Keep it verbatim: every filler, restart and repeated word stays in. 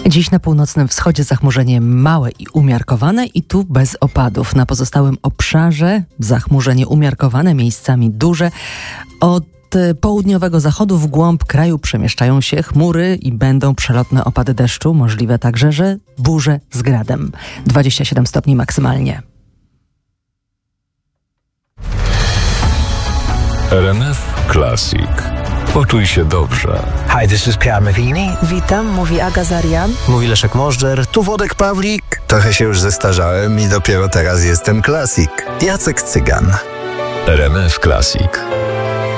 Dziś na północnym wschodzie zachmurzenie małe i umiarkowane i tu bez opadów. Na pozostałym obszarze zachmurzenie umiarkowane, miejscami duże. Od południowego zachodu w głąb kraju przemieszczają się chmury i będą przelotne opady deszczu. Możliwe także, że burze z gradem. dwadzieścia siedem stopni maksymalnie. R M F Classic. Poczuj się dobrze. Hi, this is Pierre Mavini. Witam, mówi Aga Zarian. Mówi Leszek Możdżer. Tu Wodek Pawlik. Trochę się już zestarzałem i dopiero teraz jestem klasik. Jacek Cygan. R M F Classic.